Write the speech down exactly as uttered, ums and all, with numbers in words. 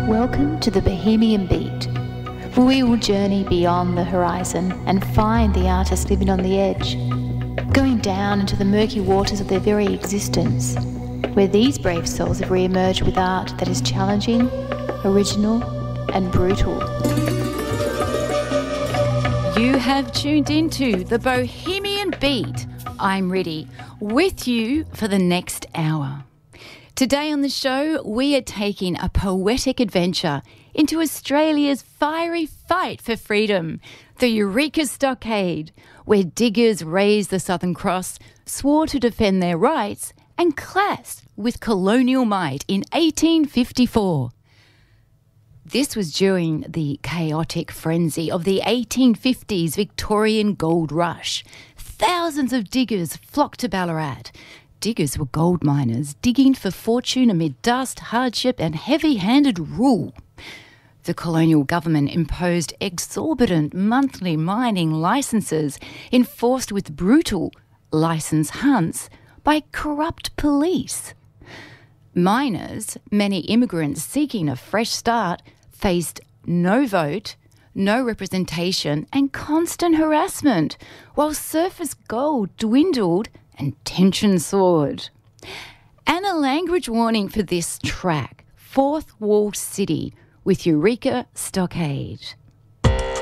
Welcome to the Bohemian Beat, where we will journey beyond the horizon and find the artists living on the edge, going down into the murky waters of their very existence, where these brave souls have re-emerged with art that is challenging, original and brutal. You have tuned into the Bohemian Beat. I'm ready with you for the next hour. Today on the show, we are taking a poetic adventure into Australia's fiery fight for freedom, the Eureka Stockade, where diggers raised the Southern Cross, swore to defend their rights, and clashed with colonial might in eighteen fifty-four. This was during the chaotic frenzy of the eighteen fifties Victorian gold rush. Thousands of diggers flocked to Ballarat. Diggers were gold miners digging for fortune amid dust, hardship and heavy-handed rule. The colonial government imposed exorbitant monthly mining licences enforced with brutal licence hunts by corrupt police. Miners, many immigrants seeking a fresh start, faced no vote, no representation and constant harassment, while surface gold dwindled and tension soared. And a language warning for this track, Fourth Wall City with Eureka Stockade.